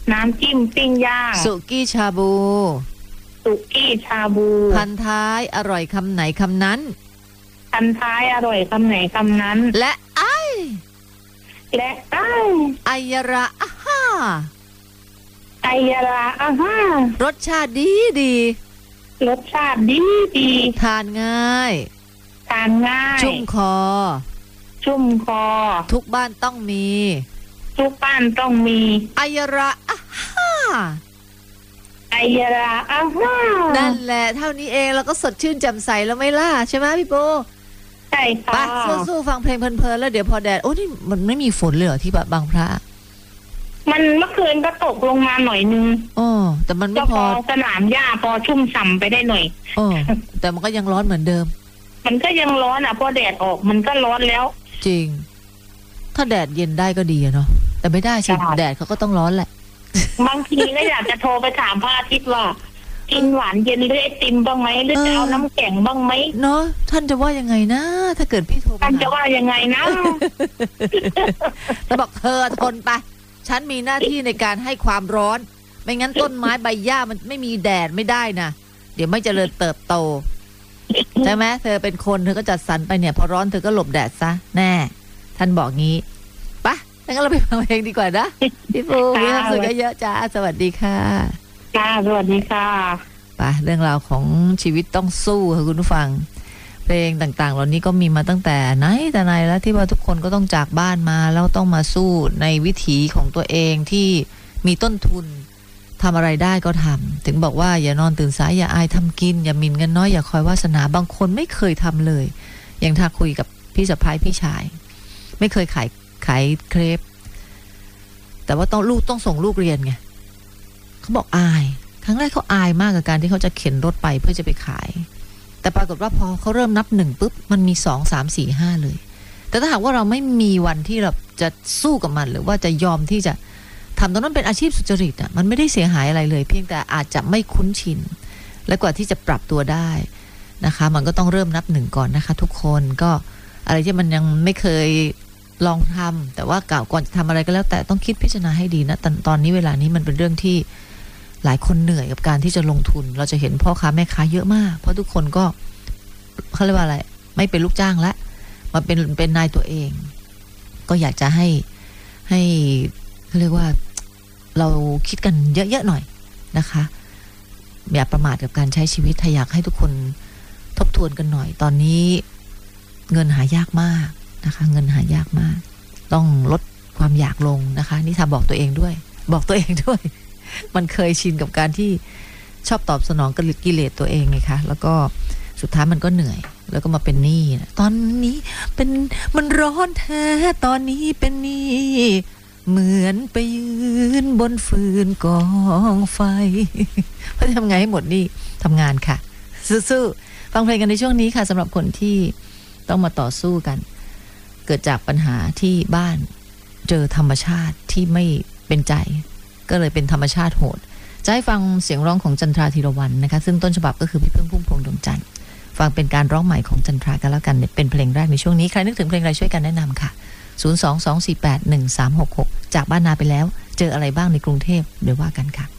น้ำจิ้มปิ้งย่างสุกี้ชาบูสุกี้ชาบูพันท้ายอร่อยคำไหนคำนั้นพันท้ายอร่อยคำไหนคำนั้นและไอยาระอาฮ่าไอยาระอาฮ่ารสชาติดีรสชาติดีทานง่ายชุ่มคอทุกบ้านต้องมีไอยาระอาฮ่าไอยาระอาฮ่านั่นแหละเท่านี้เองเราก็สดชื่นแจ่มใสแล้วไหมล่ะใช่ไหมพี่ปูใช่ค่ะไปสู้ๆฟังเพลงเพลินๆแล้วเดี๋ยวพอแดดโอ้นี่มันไม่มีฝนเลยเหรอที่แบบบางพระมันเมื่อคืนก็ตกลงมาหน่อยนึงแต่มันไม่พอสนามหญ้าพอชุ่มฉ่ำไปได้หน่อยแต่มันก็ยังร้อนเหมือนเดิมมันก็ยังร้อนพอแดดออกมันก็ร้อนแล้วจริงถ้าแดดเย็นได้ก็ดีเนาะแต่ไม่ได้สิแดดเขาก็ต้องร้อนแหละบางทีก็อยากจะโทรไปถามพระอาทิตย์ว่ากินหวานเย็นหรือไอติมบ้างไหมหรือจะเอาน้ำแข็งบ้างไหมเนาะท่านจะว่ายังไงนะถ้าเกิดพี่โทรไปท่านจะว่ายังไงนะแล้วบอกเธอทนไปฉันมีหน้าที่ในการให้ความร้อนไม่งั้นต้นไม้ใบหญ้ามันไม่มีแดดไม่ได้นะเดี๋ยวไม่เจริญเติบโตใช่ไหมเธอเป็นคนเธอก็จัดสรรไปเนี่ยพอร้อนเธอก็หลบแดดซะแน่ท่านบอกงี้ปะงั้นเราไปฟังเพลงดีกว่านะพี่ปูมีความสุขเยอะๆจ้าสวัสดีค่ะสวัสดีค่ะป่ะเรื่องราวของชีวิตต้องสู้ค่ะคุณผู้ฟังเพลงต่างๆเหล่านี้ก็มีมาตั้งแต่ไหนแต่ไรแล้วที่ว่าทุกคนก็ต้องจากบ้านมาแล้วต้องมาสู้ในวิถีของตัวเองที่มีต้นทุนทำอะไรได้ก็ทำถึงบอกว่าอย่านอนตื่นสายอย่าอายทำกินอย่าหมิ่นเงินน้อยอย่าคอยวาสนาบางคนไม่เคยทำเลยอย่างถ้าคุยกับพี่สะพ้ายพี่ชายไม่เคยขายเครปแต่ว่าต้องลูกต้องส่งลูกเรียนไงเขาบอกอายครั้งแรกเขาอายมากกับการที่เขาจะเข็นรถไปเพื่อจะไปขายแต่ปรากฏว่าพอเขาเริ่มนับหนึ่งปุ๊บมันมี2 3 4 5เลยแต่ถ้าหากว่าเราไม่มีวันที่เราจะสู้กับมันหรือว่าจะยอมที่จะทำตรงนั้นเป็นอาชีพสุจริตมันไม่ได้เสียหายอะไรเลยเพียงแต่อาจจะไม่คุ้นชินและกว่าที่จะปรับตัวได้นะคะมันก็ต้องเริ่มนับหนึ่งก่อนนะคะทุกคนก็อะไรที่มันยังไม่เคยลองทำแต่ว่าก่อนจะทำอะไรก็แล้วแต่ต้องคิดพิจารณาให้ดีนะตอนนี้เวลานี้มันเป็นเรื่องที่หลายคนเหนื่อยกับการที่จะลงทุนเราจะเห็นพ่อค้าแม่ค้าเยอะมากเพราะทุกคนก็เขาเรียกว่าอะไรไม่เป็นลูกจ้างแล้วมาเป็นนายตัวเองก็อยากจะให้เขาเรียกว่าเราคิดกันเยอะๆหน่อยนะคะอย่าประมาทกับการใช้ชีวิตถ้าอยากให้ทุกคนทบทวนกันหน่อยตอนนี้เงินหายากมากนะคะเงินหายากมากต้องลดความอยากลงนะคะนี่ทำบอกตัวเองด้วยมันเคยชินกับการที่ชอบตอบสนองกับกิเลสตัวเองไงคะแล้วก็สุดท้ายมันก็เหนื่อยแล้วก็มาเป็นหนี้ตอนนี้เป็นมันร้อนแท้ตอนนี้เป็นหนี้เหมือนไปยืนบนฟืนกองไฟเพื่อทำไงให้หมดหนี้ทำงานค่ะสู้ๆฟังเพลงกันในช่วงนี้ค่ะสำหรับคนที่ต้องมาต่อสู้กันเกิดจากปัญหาที่บ้านเจอธรรมชาติที่ไม่เป็นใจก็เลยเป็นธรรมชาติโหดจะให้ฟังเสียงร้องของจันทราธีรวรรณนะคะซึ่งต้นฉบับก็คือพี่เพิ่งพุ่มพวงดวงจันทร์ฟังเป็นการร้องใหม่ของจันทรากันแล้วกันเป็นเพลงแรกในช่วงนี้ใครนึกถึงเพลงอะไรช่วยกันแนะนำค่ะ022481366จากบ้านนาไปแล้วเจออะไรบ้างในกรุงเทพเดี๋ยวว่ากันค่ะ